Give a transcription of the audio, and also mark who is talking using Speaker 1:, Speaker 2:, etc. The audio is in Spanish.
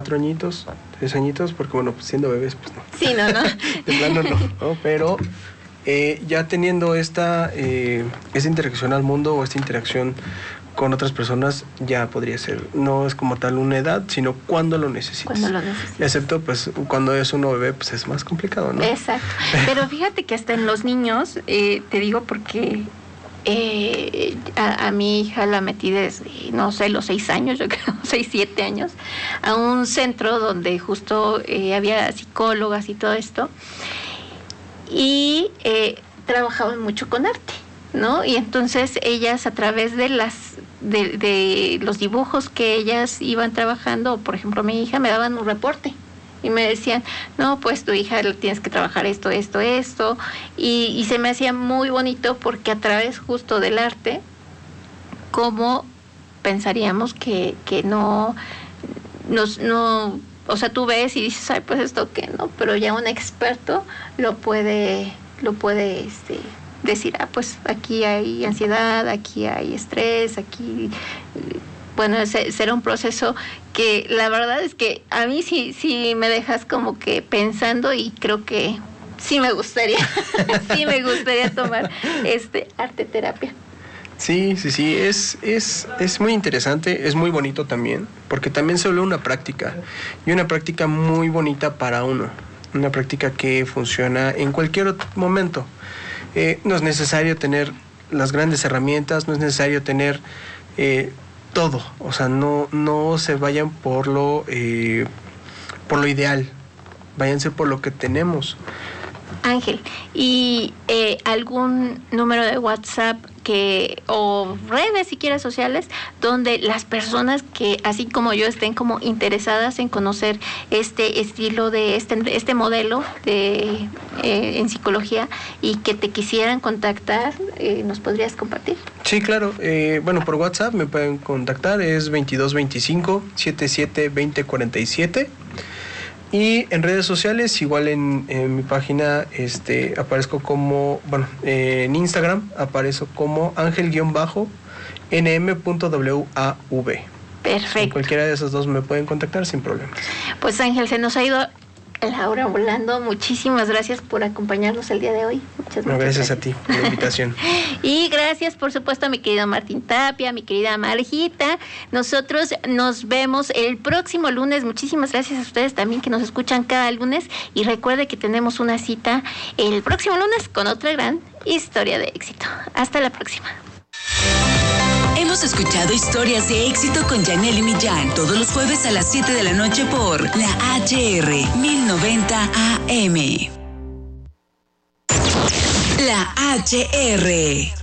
Speaker 1: 4 añitos, 3 añitos, porque bueno, pues siendo bebés, pues no.
Speaker 2: Sí, no.
Speaker 1: De plano no, pero ya teniendo esta interacción al mundo o esta interacción con otras personas, ya podría ser, no es como tal una edad, sino cuando lo necesitas. Excepto pues cuando es uno bebé, pues es más complicado, ¿no?
Speaker 2: Exacto. Pero fíjate que hasta en los niños, te digo porque a mi hija la metí desde, no sé, los 6 años, yo creo, 6, 7 años, a un centro donde justo había psicólogas y todo esto, y trabajaban mucho con arte, ¿no? Y entonces ellas, a través de los dibujos que ellas iban trabajando, por ejemplo mi hija, me daban un reporte y me decían, no, pues tu hija tienes que trabajar esto, y se me hacía muy bonito porque a través justo del arte, como pensaríamos que no, o sea, tú ves y dices, ay, pues esto qué, ¿no? Pero ya un experto lo puede decir, pues aquí hay ansiedad, aquí hay estrés, aquí, bueno, será un proceso que la verdad es que a mí sí me dejas como que pensando, y creo que sí me gustaría tomar arte terapia.
Speaker 1: Sí, es muy interesante, es muy bonito también, porque también se vuelve una práctica, y una práctica muy bonita para uno, una práctica que funciona en cualquier momento. No es necesario tener las grandes herramientas, no es necesario tener todo, o sea, no se vayan por lo ideal, váyanse por lo que tenemos.
Speaker 2: Ángel, ¿y algún número de WhatsApp o redes siquiera sociales donde las personas que así como yo estén como interesadas en conocer este estilo de este modelo en psicología y que te quisieran contactar, nos podrías compartir?
Speaker 1: Sí, claro. Bueno, por WhatsApp me pueden contactar, es 2225-772047. Y en redes sociales, igual en mi página, aparezco como, en Instagram aparezco como Ángel-nm.wav.
Speaker 2: Perfecto.
Speaker 1: En cualquiera de esas dos me pueden contactar sin problemas.
Speaker 2: Pues Ángel, se nos ha ido la hora volando. Muchísimas gracias por acompañarnos el día de hoy. Muchas
Speaker 1: gracias a ti por la invitación.
Speaker 2: Y gracias, por supuesto, a mi querido Martín Tapia, a mi querida Marjita. Nosotros nos vemos el próximo lunes. Muchísimas gracias a ustedes también que nos escuchan cada lunes. Y recuerde que tenemos una cita el próximo lunes con otra gran historia de éxito. Hasta la próxima.
Speaker 3: Hemos escuchado Historias de Éxito con Yanely Millán todos los jueves a las 7 de la noche por la HR 1090 AM. La HR.